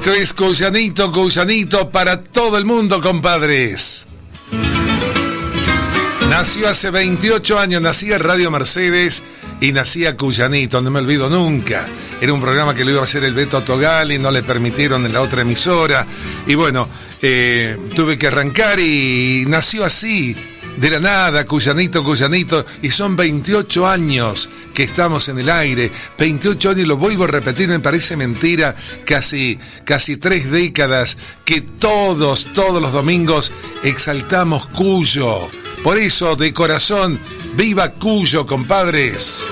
Esto es Cuyanito, Cuyanito para todo el mundo, compadres. Nació hace 28 años, nacía Radio Mercedes y nacía Cuyanito, no me olvido nunca. Era un programa que lo iba a hacer el Beto Togali, no le permitieron en la otra emisora. Y bueno, tuve que arrancar y nació así, de la nada, Cuyanito, Cuyanito. Y son 28 años que estamos en el aire. 28 años, lo vuelvo a repetir, me parece mentira. Casi 3 décadas que todos los domingos exaltamos Cuyo. Por eso, de corazón, ¡viva Cuyo, compadres!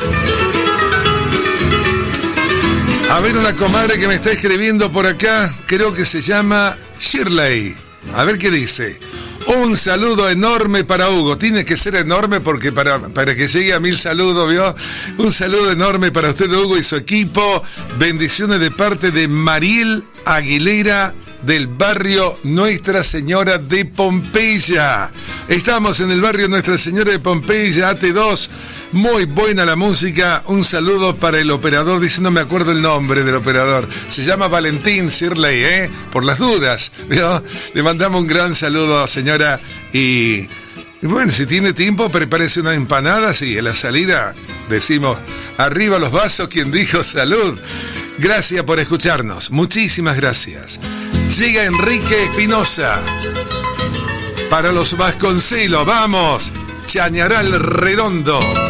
A ver, una comadre que me está escribiendo por acá, creo que se llama Shirley. A ver qué dice. Un saludo enorme para Hugo. Tiene que ser enorme porque para que llegue a 1000 saludos, ¿vio? Un saludo enorme para usted, Hugo, y su equipo. Bendiciones de parte de Mariel Aguilera, del barrio Nuestra Señora de Pompeya. Estamos en el barrio Nuestra Señora de Pompeya, AT2. Muy buena la música. Un saludo para el operador, dice, no me acuerdo el nombre del operador. Se llama Valentín Shirley, por las dudas, ¿vio? Le mandamos un gran saludo, señora. Y bueno, si tiene tiempo, prepárese una empanada. Sí, en la salida decimos, arriba los vasos, quien dijo salud. Gracias por escucharnos. Muchísimas gracias. Llega Enrique Espinosa. Para los Vasconcelos, vamos. Chañaral Redondo.